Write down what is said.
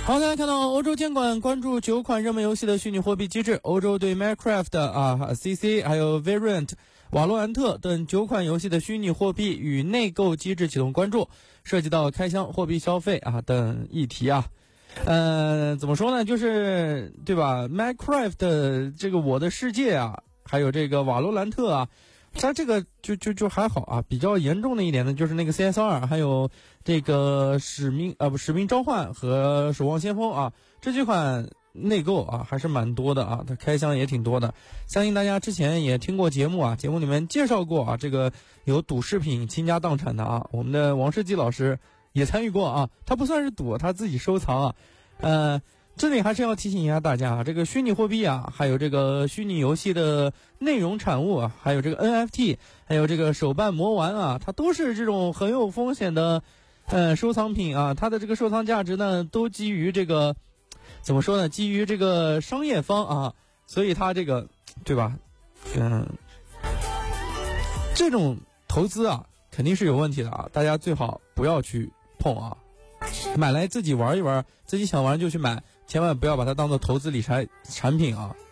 好，大家看到欧洲监管关注9款热门游戏的虚拟货币机制，欧洲对 Minecraft CC 还有 Variant 瓦洛兰特等9款游戏的虚拟货币与内购机制启动关注，涉及到开箱、货币消费等议题怎么说呢，就是对吧 Minecraft 的这个我的世界还有这个瓦洛兰特它这个就还好比较严重的一点呢，就是那个 CSR 还有这个使命召唤和守望先锋这几款内购还是蛮多的它开箱也挺多的。相信大家之前也听过节目节目里面介绍过这个有赌饰品倾家荡产的我们的王世基老师也参与过他不算是赌，他自己收藏这里还是要提醒一下大家这个虚拟货币还有这个虚拟游戏的内容产物还有这个 NFT， 还有这个手办魔玩它都是这种很有风险的收藏品它的这个收藏价值呢都基于这个怎么说呢，基于这个商业方所以它这个对吧这种投资肯定是有问题的大家最好不要去碰买来自己玩一玩，自己想玩就去买，千万不要把它当做投资理财产品